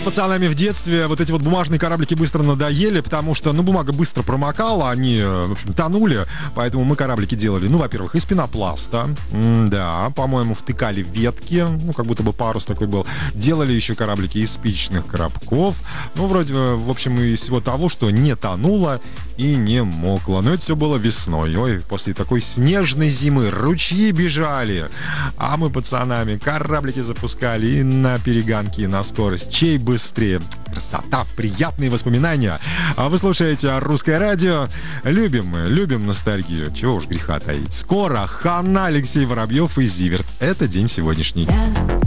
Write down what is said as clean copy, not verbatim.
пацанами в детстве вот эти вот бумажные кораблики быстро надоели, потому что, бумага быстро промокала, они, в общем, тонули, поэтому мы кораблики делали, во-первых, из пенопласта, да, по-моему, втыкали ветки, как будто бы парус такой был, делали еще кораблики из спичечных коробков, вроде, в общем, из всего того, что не тонуло и не мокло. Но это все было весной. Ой, после такой снежной зимы ручьи бежали, а мы пацанами кораблики запускали и на перегонки, и на скорость. Чей быстрее? Красота, приятные воспоминания. А вы слушаете «Русское радио». Любим ностальгию. Чего уж греха таить. Скоро Ханна, Алексей Воробьев и Зиверт. Это день сегодняшний.